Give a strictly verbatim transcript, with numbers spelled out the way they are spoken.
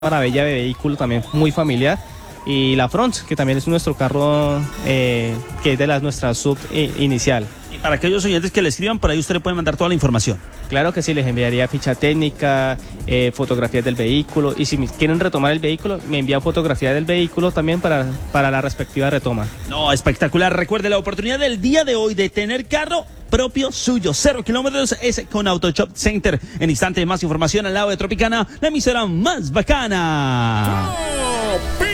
maravilla de vehículo, también muy familiar. Y la Front, que también es nuestro carro, eh, que es de las nuestra sub eh, inicial. Y para aquellos oyentes que le escriban, por ahí usted le puede mandar toda la información. Claro que sí, les enviaría ficha técnica, eh, fotografías del vehículo, y si me quieren retomar el vehículo, me envían fotografías del vehículo también para, para la respectiva retoma. No, espectacular. Recuerde, la oportunidad del día de hoy de tener carro propio suyo. Cero kilómetros es con AutoShop Center. En instante, más información al lado de Tropicana, la emisora más bacana. ¡Oh,